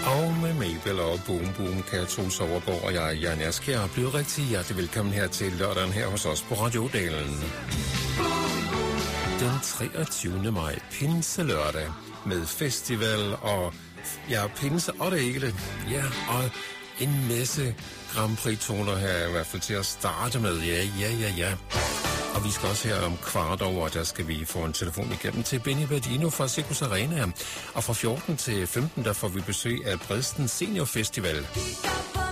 Og med Mabel og Boom Boom kan jeg Troels Overgaard og jeg, Jan Askjær, blive rigtig hjertelig velkommen her til lørdagen her hos os på Radiodalen. Den 23. maj, pinselørdag, med festival og pinse og det hele. Ja, og en masse Grand Prix-toner her, i hvert fald til at starte med. Ja. Og vi skal også her om kvart over, der skal vi få en telefon igennem til Benny Bardino fra Circus Arena. Og fra 14 til 15, der får vi besøg af Bredsten Senior Festival.